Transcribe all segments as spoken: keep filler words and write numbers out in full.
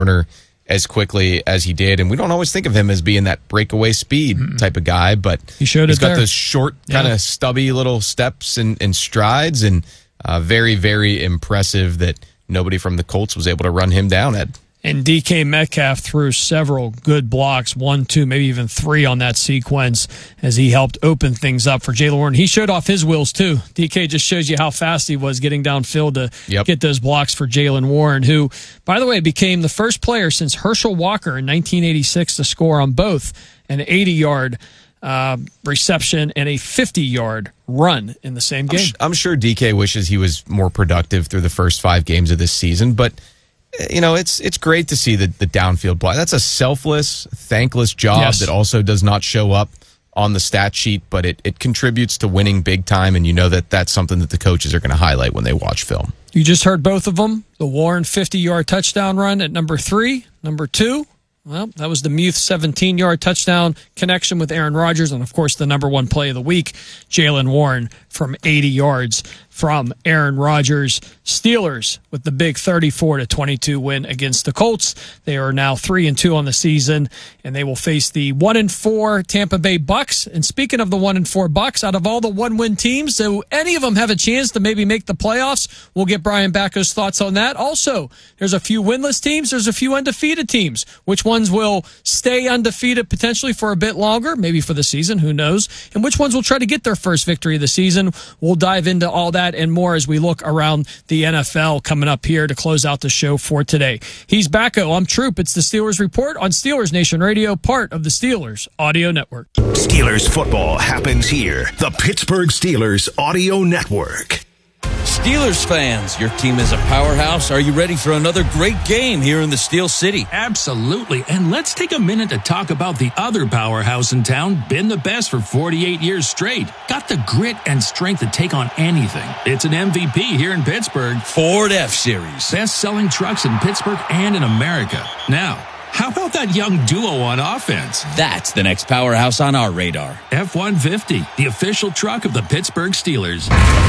corner as quickly as he did. And we don't always think of him as being that breakaway speed mm-hmm. type of guy, but he showed he's it got there. those short, kind of yeah. stubby little steps and, and strides, and uh, very, very impressive that nobody from the Colts was able to run him down, Ed. And D K Metcalf threw several good blocks, one, two, maybe even three on that sequence as he helped open things up for Jaylen Warren. He showed off his wheels, too. D K just shows you how fast he was getting downfield to yep. get those blocks for Jaylen Warren, who, by the way, became the first player since Herschel Walker in nineteen eighty-six to score on both an eighty-yard uh, reception and a fifty-yard run in the same game. I'm, sh- I'm sure D K wishes he was more productive through the first five games of this season, but you know, it's it's great to see the, the downfield block. That's a selfless, thankless job yes. that also does not show up on the stat sheet, but it, it contributes to winning big time, and you know that that's something that the coaches are going to highlight when they watch film. You just heard both of them. The Warren fifty-yard touchdown run at number three. Number two, well, that was the Muth seventeen-yard touchdown connection with Aaron Rodgers, and, of course, the number one play of the week, Jaylen Warren from eighty yards from Aaron Rodgers. Steelers with the big thirty-four to twenty-two win against the Colts. They are now three and two on the season, and they will face the one and four Tampa Bay Bucks. And speaking of the one and four Bucks, out of all the one-win teams, do any of them have a chance to maybe make the playoffs? We'll get Brian Backo's thoughts on that. Also, there's a few winless teams. There's a few undefeated teams. Which ones will stay undefeated potentially for a bit longer, maybe for the season, who knows? And which ones will try to get their first victory of the season? We'll dive into all that and more as we look around the N F L coming up here to close out the show for today. He's Backo. I'm Troop. It's the Steelers Report on Steelers Nation Radio, part of the Steelers Audio Network. Steelers football happens here. The Pittsburgh Steelers Audio Network. Steelers fans, your team is a powerhouse. Are you ready for another great game here in the Steel City? Absolutely. And let's take a minute to talk about the other powerhouse in town, been the best for forty-eight years straight. Got the grit and strength to take on anything. It's an M V P here in Pittsburgh. Ford F-Series. Best-selling trucks in Pittsburgh and in America. Now, how about that young duo on offense? That's the next powerhouse on our radar. F one fifty, the official truck of the Pittsburgh Steelers.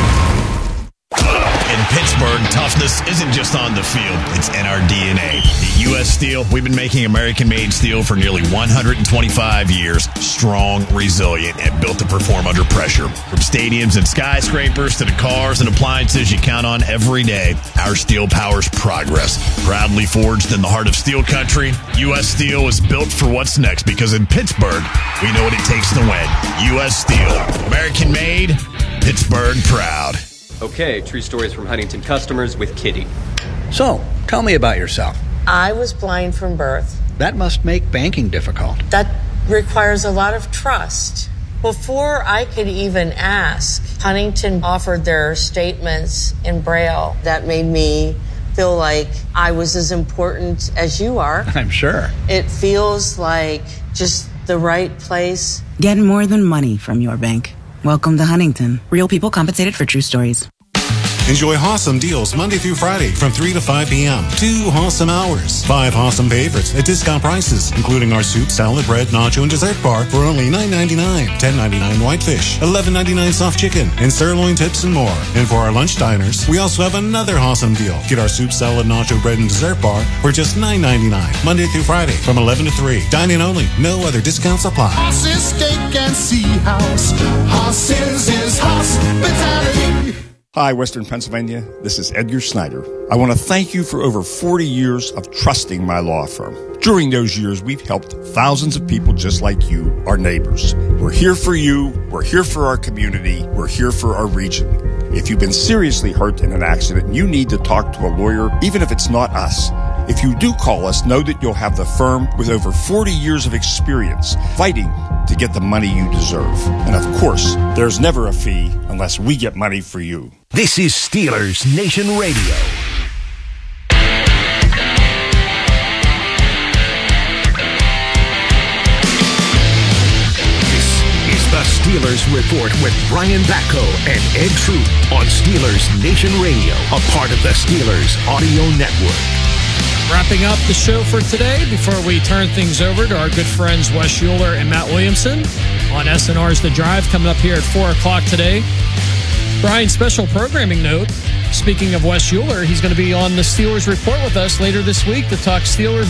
In Pittsburgh, toughness isn't just on the field, it's in our D N A. At U S Steel, we've been making American-made steel for nearly one hundred twenty-five years. Strong, resilient, and built to perform under pressure. From stadiums and skyscrapers to the cars and appliances you count on every day, our steel powers progress. Proudly forged in the heart of steel country, U S Steel is built for what's next, because in Pittsburgh, we know what it takes to win. U S Steel. American-made, Pittsburgh proud. Okay, true stories from Huntington customers with Kitty. So, tell me about yourself. I was blind from birth. That must make banking difficult. That requires a lot of trust. Before I could even ask, Huntington offered their statements in Braille. That made me feel like I was as important as you are. I'm sure. It feels like just the right place. Get more than money from your bank. Welcome to Huntington. Real people compensated for true stories. Enjoy awesome deals Monday through Friday from three to five p.m. Two awesome hours. Five awesome favorites at discount prices, including our soup, salad, bread, nacho, and dessert bar for only nine ninety-nine, ten ninety-nine whitefish, eleven ninety-nine soft chicken, and sirloin tips and more. And for our lunch diners, we also have another awesome deal. Get our soup, salad, nacho, bread, and dessert bar for just nine ninety-nine, Monday through Friday from eleven to three. Dine-in only. No other discounts apply. Horses, steak, and sea house. Horses is hospitality. Hi, Western Pennsylvania. This is Edgar Snyder. I want to thank you for over forty years of trusting my law firm. During those years, we've helped thousands of people just like you, our neighbors. We're here for you. We're here for our community. We're here for our region. If you've been seriously hurt in an accident, you need to talk to a lawyer, even if it's not us. If you do call us, know that you'll have the firm with over forty years of experience fighting to get the money you deserve. And of course, there's never a fee unless we get money for you. This is Steelers Nation Radio. This is the Steelers Report with Brian Backo and Ed Troop on Steelers Nation Radio, a part of the Steelers Audio Network. Wrapping up the show for today before we turn things over to our good friends Wes Schuler and Matt Williamson on S N R's The Drive coming up here at four o'clock today. Brian, special programming note, Speaking of Wes Euler, he's going to be on the Steelers Report with us later this week to talk Steelers